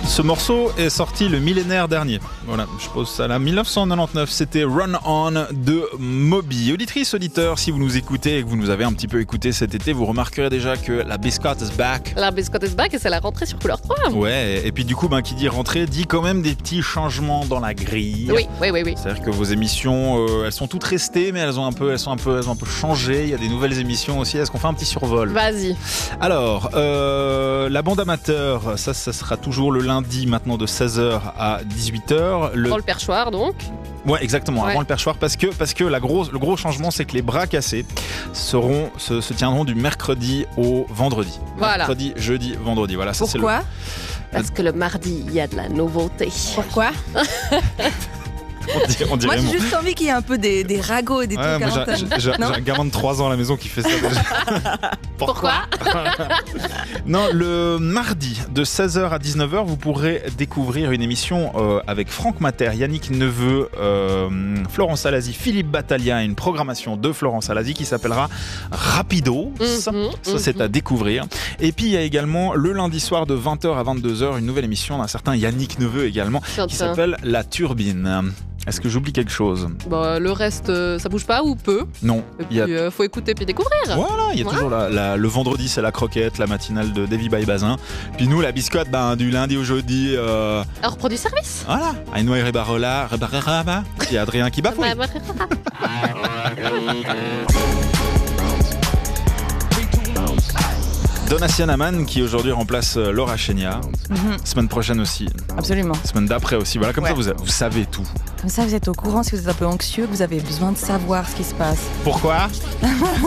Ce morceau est sorti le millénaire dernier. Voilà, je pose ça là. 1999, c'était Run On de Moby. Auditrice, auditeur, si vous nous écoutez et que vous nous avez un petit peu écouté cet été, vous remarquerez déjà que la Biscotte is back. La Biscotte is back et c'est la rentrée sur Couleur 3. Ouais, et puis du coup, qui dit rentrée, dit quand même des petits changements dans la grille. Oui. C'est-à-dire que vos émissions, elles sont toutes restées, mais elles ont un peu changé. Il y a des nouvelles émissions aussi. Est-ce qu'on fait un petit survol ? Vas-y. Alors, la bande amateur, ça sera toujours le lundi maintenant de 16h à 18h. Dans le perchoir donc. Ouais, exactement, Ouais. avant le perchoir, parce que le gros changement, c'est que les bras cassés se tiendront du mercredi au vendredi. Voilà. Mercredi, jeudi, vendredi. Voilà, ça c'est Pourquoi Parce que le mardi, il y a de la nouveauté. Pourquoi on dirait Moi, j'ai mon- juste envie qu'il y ait un peu des ragots et des Ouais, trucs moi, à l'antenne. j'ai Non un gamin de 3 ans à la maison qui fait ça déjà. Pourquoi Non, le mardi de 16h à 19h, vous pourrez découvrir une émission avec Franck Mater, Yannick Neveu, Florence Alazi, Philippe Battaglia, une programmation de Florence Alazi qui s'appellera Rapido. Ça, c'est à découvrir. Et puis, il y a également le lundi soir de 20h à 22h, une nouvelle émission d'un certain Yannick Neveu également, Tiens. qui s'appelle La Turbine. Est-ce que j'oublie quelque chose ? Bon, le reste, ça bouge pas ou peu. Non. Et Il y a puis, faut écouter puis découvrir. Voilà, il y a toujours le vendredi, c'est la croquette, la matinale de Davy by Bazin. Puis nous, la biscotte, du lundi au jeudi. Alors, produit service. Voilà, Ainoa et Rebarola, il y a Adrien qui bafouille. Donna Sianaman qui aujourd'hui remplace Laura Chenia. Semaine prochaine aussi. Absolument. Semaine d'après aussi. Voilà, comme Ouais. ça vous savez tout. Comme ça, vous êtes au courant si vous êtes un peu anxieux, que vous avez besoin de savoir ce qui se passe. Pourquoi ?